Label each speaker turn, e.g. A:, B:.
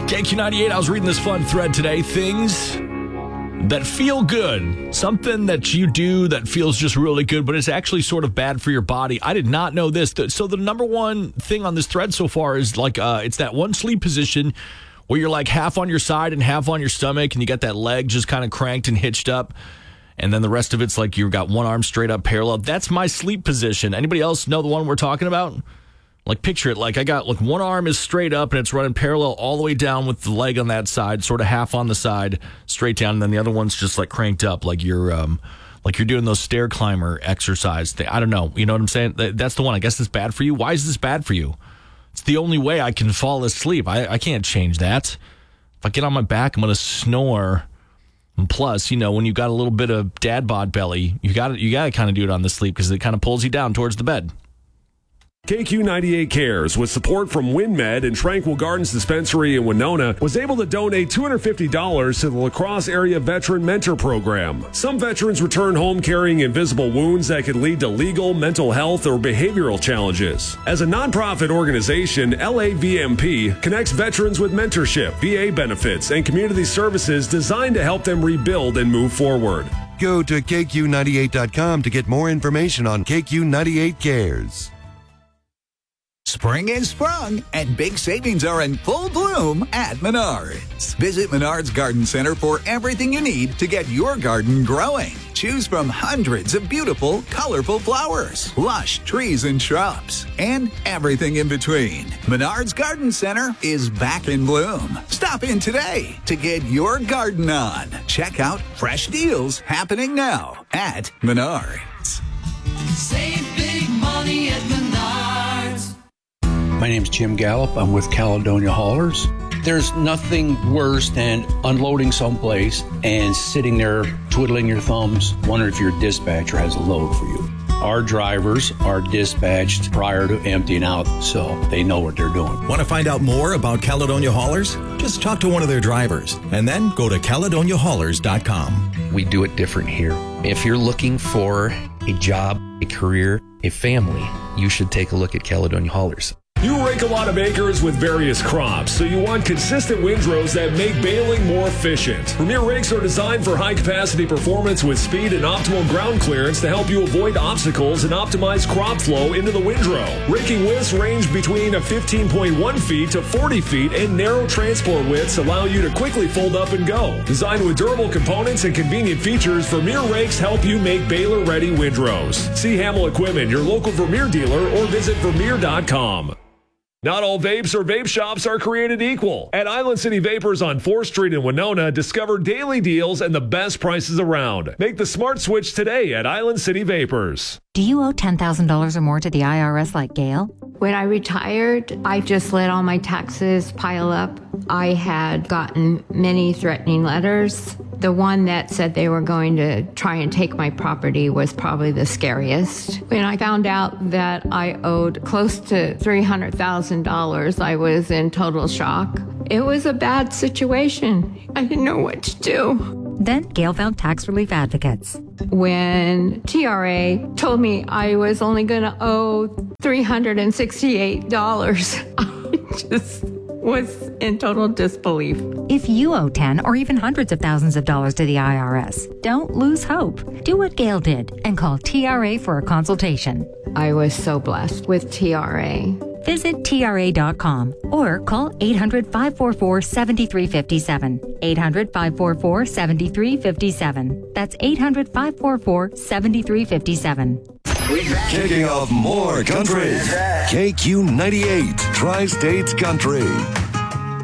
A: KQ98, I was reading this fun thread today. Things that feel good. Something that you do that feels just really good, but it's actually sort of bad for your body. I did not know this. So the number one thing on this thread so far is like it's that one sleep position where you're like half on your side and half on your stomach, and you got that leg just kind of cranked and hitched up. And then the rest of it's like you've got one arm straight up parallel. That's my sleep position. Anybody else know the one we're talking about? Like, picture it. Like, I got, like, one arm is straight up and it's running parallel all the way down with the leg on that side, sort of half on the side, straight down. And then the other one's just, like, cranked up, like you're doing those stair climber exercise thing. I don't know. You know what I'm saying? That's the one. I guess it's bad for you. Why is this bad for you? It's the only way I can fall asleep. I can't change that. If I get on my back, I'm going to snore. And plus, you know, when you've got a little bit of dad bod belly, you got to kind of do it on the sleep because it kind of pulls you down towards the bed.
B: KQ98 Cares, with support from WinMed and Tranquil Gardens Dispensary in Winona, was able to donate $250 to the La Crosse Area Veteran Mentor Program. Some veterans return home carrying invisible wounds that could lead to legal, mental health, or behavioral challenges. As a nonprofit organization, LAVMP connects veterans with mentorship, VA benefits, and community services designed to help them rebuild and move forward.
C: Go to KQ98.com to get more information on KQ98 Cares.
D: Spring is sprung, and big savings are in full bloom at Menards. Visit Menards Garden Center for everything you need to get your garden growing. Choose from hundreds of beautiful, colorful flowers, lush trees and shrubs, and everything in between. Menards Garden Center is back in bloom. Stop in today to get your garden on. Check out fresh deals happening now at Menards.
E: Save big money at Menards.
F: My name's Jim Gallup. I'm with Caledonia Haulers. There's nothing worse than unloading someplace and sitting there twiddling your thumbs, wondering if your dispatcher has a load for you. Our drivers are dispatched prior to emptying out, so they know what they're doing.
G: Want to find out more about Caledonia Haulers? Just talk to one of their drivers and then go to CaledoniaHaulers.com.
H: We do it different here. If you're looking for a job, a career, a family, you should take a look at Caledonia Haulers.
B: You rake a lot of acres with various crops, so you want consistent windrows that make baling more efficient. Premier rakes are designed for high-capacity performance with speed and optimal ground clearance to help you avoid obstacles and optimize crop flow into the windrow. Raking widths range between 15.1 feet to 40 feet, and narrow transport widths allow you to quickly fold up and go. Designed with durable components and convenient features, Vermeer rakes help you make baler-ready windrows. See Hamill Equipment, your local Vermeer dealer, or visit Vermeer.com. Not all vapes or vape shops are created equal. At Island City Vapors on 4th Street in Winona, discover daily deals and the best prices around. Make the smart switch today at Island City Vapors.
I: Do you owe $10,000 or more to the IRS like Gail?
J: When I retired, I just let all my taxes pile up. I had gotten many threatening letters. The one that said they were going to try and take my property was probably the scariest. When I found out that I owed close to $300,000, I was in total shock. It was a bad situation. I didn't know what to do.
I: Then Gail found tax relief advocates.
J: When TRA told me I was only going to owe $368, I just was in total disbelief.
I: If you owe 10 or even hundreds of thousands of dollars to the IRS, don't lose hope. Do what Gail did and call TRA for a consultation.
J: I was so blessed with TRA.
I: Visit TRA.com or call 800-544-7357. 800-544-7357. That's 800-544-7357.
C: Kicking off more country. KQ98, Tri-States Country.